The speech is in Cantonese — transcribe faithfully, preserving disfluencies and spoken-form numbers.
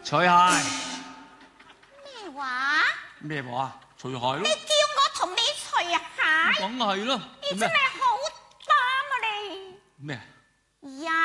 除鞋。 咩話？ 咩話？除鞋咯。 你叫我同你除鞋？ 梗係咯。 你真係好膽啊你！ 咩？